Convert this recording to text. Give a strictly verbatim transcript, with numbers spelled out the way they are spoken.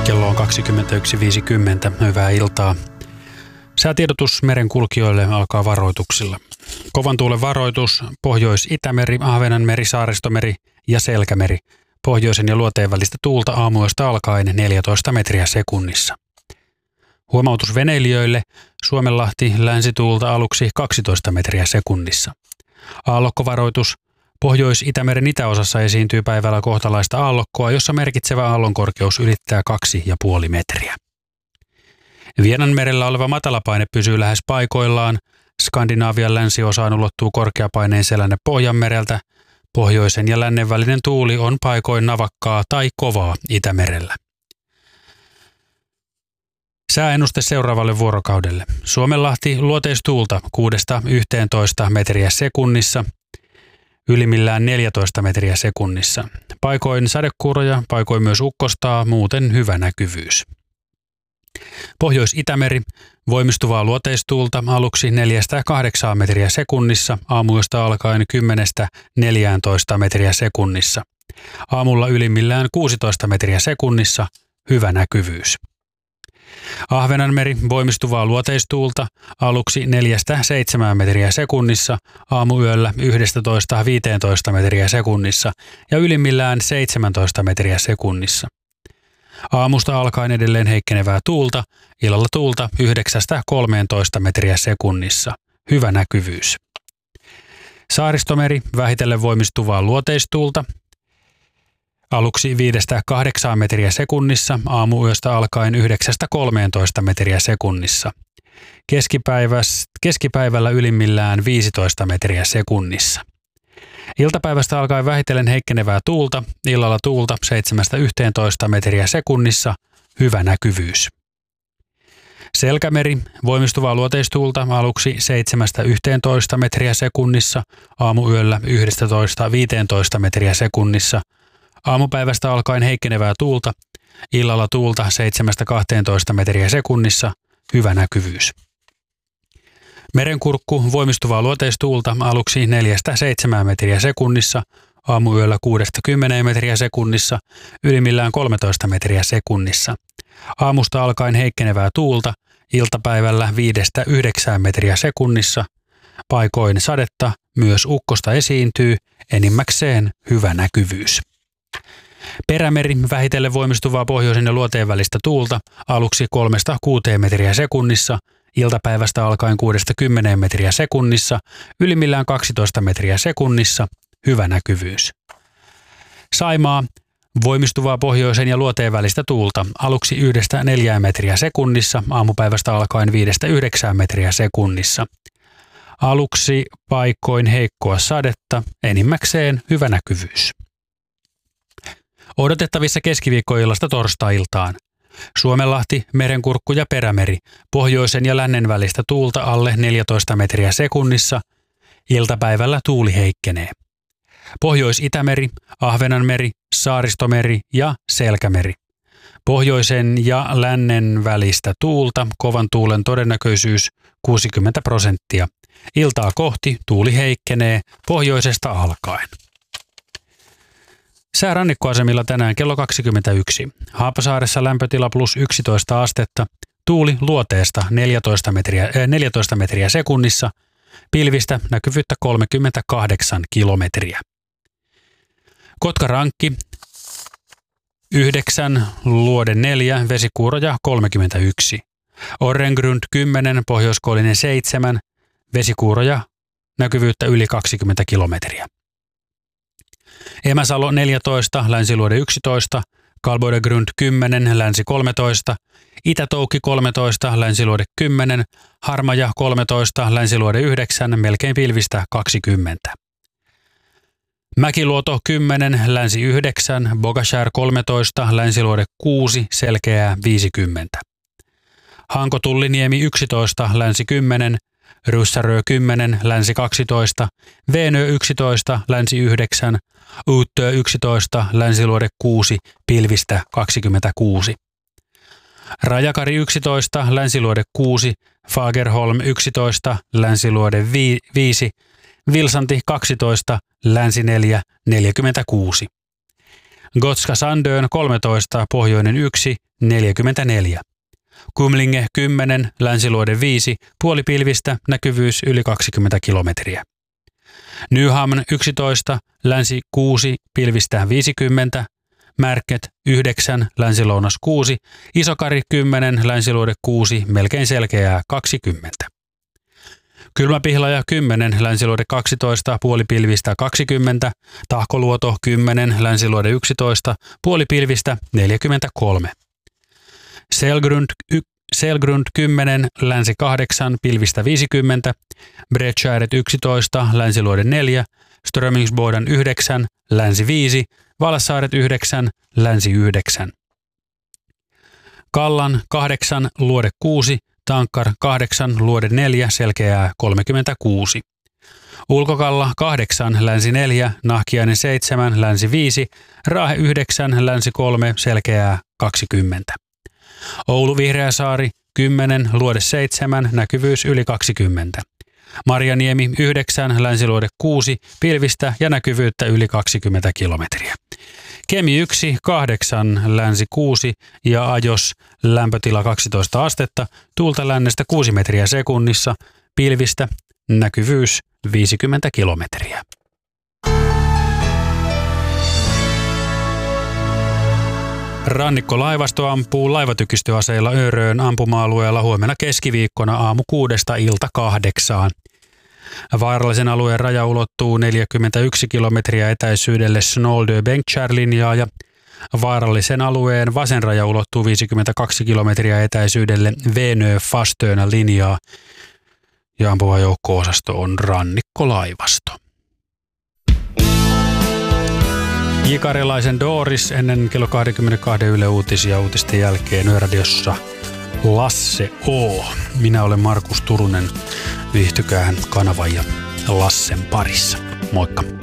Kello on kaksikymmentäyksi viisikymmentä. Hyvää iltaa. Säätiedotus merenkulkijoille alkaa varoituksilla. Kovan tuulen varoitus, Pohjois-Itämeri, Ahvenanmeri, Saaristomeri ja Selkämeri. Pohjoisen ja luoteen välistä tuulta aamuyöstä alkaen neljätoista metriä sekunnissa. Huomautus veneilijöille, Suomenlahti, länsituulta aluksi kaksitoista metriä sekunnissa. Aallokkovaroitus, Pohjois-Itämeren itäosassa esiintyy päivällä kohtalaista aallokkoa, jossa merkitsevä aallonkorkeus ylittää kaksi ja puoli metriä. Vienanmerellä oleva matalapaine pysyy lähes paikoillaan. Skandinaavian länsiosaan ulottuu korkeapaineen selänne Pohjanmereltä. Pohjoisen ja lännen välinen tuuli on paikoin navakkaa tai kovaa Itämerellä. Sääennuste seuraavalle vuorokaudelle. Suomenlahti luoteistuulta kuudesta yhteentoista metriä sekunnissa, ylimmillään neljätoista metriä sekunnissa. Paikoin sadekuuroja, paikoin myös ukkostaa, muuten hyvä näkyvyys. Pohjois-Itämeri, voimistuvaa luoteistuulta aluksi neljästä kahdeksaan metriä sekunnissa, aamuyöstä alkaen kymmenestä neljääntoista metriä sekunnissa. Aamulla ylimmillään kuusitoista metriä sekunnissa, hyvä näkyvyys. Ahvenanmeri, voimistuvaa luoteistuulta aluksi neljästä seitsemään metriä sekunnissa, aamuyöllä yksitoista viisitoista metriä sekunnissa ja ylimmillään seitsemäntoista metriä sekunnissa. Aamusta alkaen edelleen heikkenevää tuulta, illalla tuulta yhdeksästä kolmeentoista metriä sekunnissa. Hyvä näkyvyys. Saaristomeri, vähitellen voimistuvaa luoteistuulta. Aluksi viidestä kahdeksaan metriä sekunnissa, aamuyöstä alkaen yhdeksästä kolmeentoista metriä sekunnissa. Keskipäivällä ylimmillään viisitoista metriä sekunnissa. Iltapäivästä alkaen vähitellen heikkenevää tuulta, illalla tuulta seitsemästä yhteentoista metriä sekunnissa, hyvä näkyvyys. Selkämeri, voimistuvaa luoteistuulta aluksi seitsemästä yhteentoista metriä sekunnissa, aamuyöllä yksitoista viisitoista metriä sekunnissa. Aamupäivästä alkaen heikkenevää tuulta, illalla tuulta seitsemästä kahteentoista metriä sekunnissa, hyvä näkyvyys. Merenkurkku, voimistuvaa luoteistuulta aluksi neljästä seitsemään metriä sekunnissa, aamuyöllä kuudesta kymmeneen metriä sekunnissa, ylimmillään kolmetoista metriä sekunnissa. Aamusta alkaen heikkenevää tuulta, iltapäivällä viidestä yhdeksään metriä sekunnissa, paikoin sadetta, myös ukkosta esiintyy, enimmäkseen hyvä näkyvyys. Perämeri, vähitellen voimistuvaa pohjoisen ja luoteen välistä tuulta, aluksi kolmesta kuuteen metriä sekunnissa, iltapäivästä alkaen kuudesta kymmeneen metriä sekunnissa, ylimmillään kaksitoista metriä sekunnissa, hyvä näkyvyys. Saimaa, voimistuvaa pohjoisen ja luoteen välistä tuulta, aluksi yhdestä neljään metriä sekunnissa, aamupäivästä alkaen viidestä yhdeksään metriä sekunnissa. Aluksi paikoin heikkoa sadetta, enimmäkseen hyvä näkyvyys. Odotettavissa keskiviikkoillasta torstai-iltaan. Suomenlahti, Merenkurkku ja Perämeri, pohjoisen ja lännen välistä tuulta alle neljätoista metriä sekunnissa, iltapäivällä tuuli heikkenee. Pohjois-Itämeri, Ahvenanmeri, Saaristomeri ja Selkämeri. Pohjoisen ja lännen välistä tuulta, kovan tuulen todennäköisyys kuusikymmentä prosenttia. Iltaa kohti tuuli heikkenee pohjoisesta alkaen. Sää rannikkoasemilla tänään kello kaksikymmentäyksi. Haapasaaressa lämpötila plus yksitoista astetta. Tuuli luoteesta neljätoista metriä, äh, neljätoista metriä sekunnissa. Pilvistä näkyvyyttä kolmekymmentäkahdeksan kilometriä. Kotkarankki yhdeksän, luode neljä, vesikuuroja kolmekymmentäyksi. Orrengrund kymmenen, pohjoiskoillinen seitsemän, vesikuuroja näkyvyyttä yli kaksikymmentä kilometriä. Emäsalo neljätoista, länsiluode yksitoista, Kalboidegrund kymmenen, länsi kolmetoista, Itätoukki kolmetoista, länsiluode kymmenen, Harmaja kolmetoista, länsiluode yhdeksän, melkein pilvistä kaksikymmentä. Mäkiluoto kymmenen, länsi yhdeksän, Bogashär kolmetoista, länsiluode kuusi, selkeää viisikymmentä. Hanko-Tulliniemi yksitoista, länsi kymmenen, Ryssärö kymmenen, länsi kaksitoista, Veenö yksitoista, länsi yhdeksän, Uutö yksitoista, länsiluode kuusi, pilvistä kaksikymmentäkuusi. Rajakari yksitoista, länsiluode kuusi, Fagerholm yksitoista, länsiluode viisi, Vilsanti kaksitoista, länsi neljä, neljäkymmentäkuusi. Gotska Sandön kolmetoista, pohjoinen yksi, neljäkymmentäneljä. Kumlinge kymmenen, länsiluode viisi, puolipilvistä, näkyvyys yli kaksikymmentä kilometriä. Nyhamn yksitoista, länsi kuusi, pilvistä viisikymmentä, Märket yhdeksän, länsilounas kuusi, Isokari kymmenen, länsiluode kuusi, melkein selkeää kaksikymmentä. Kylmäpihlaja kymmenen, länsiluode kaksitoista, puolipilvistä kaksikymmentä, Tahkoluoto kymmenen, länsiluode yksitoista, puolipilvistä neljäkymmentäkolme. Selgrund, y, Selgrund kymmenen, länsi kahdeksan, pilvistä viisikymmentä, Bredskäret yksitoista, länsiluode neljä, Strömingsboden yhdeksän, länsi viisi, Valassaaret yhdeksän, länsi yhdeksän. Kallan kahdeksan, luode kuusi, Tankkar kahdeksan, luode neljä, selkeää kolmekymmentäkuusi. Ulkokalla kahdeksan, länsi neljä, Nahkiainen seitsemän, länsi viisi, Raahe yhdeksän, länsi kolme, selkeää kaksikymmentä. Oulu Vihreäsaari kymmenen, luode seitsemän, näkyvyys yli kaksikymmentä. Marjaniemi yhdeksän, länsiluode kuusi, pilvistä ja näkyvyyttä yli kaksikymmentä kilometriä. Kemi yksi, kahdeksan, länsi kuusi ja Ajos lämpötila kaksitoista astetta, tuulta lännestä kuusi metriä sekunnissa, pilvistä, näkyvyys viisikymmentä kilometriä. Rannikkolaivasto ampuu laivatykistöaseilla Örön ampuma-alueella huomenna keskiviikkona aamu kuudesta ilta kahdeksaan. Vaarallisen alueen raja ulottuu neljäkymmentäyksi kilometriä etäisyydelle Snoldö-Bengtskär-linjaa ja vaarallisen alueen vasen raja ulottuu viisikymmentäkaksi kilometriä etäisyydelle Venö-Fastönä-linjaa ja ampuva joukko-osasto on Rannikkolaivasto. J. Karjalaisen Doris ennen kello kaksikymmentäkaksi Yle Uutisia uutisten jälkeen Yöradiossa Lasse O. Minä olen Markus Turunen. Viihtykää kanavan ja Lassen parissa. Moikka!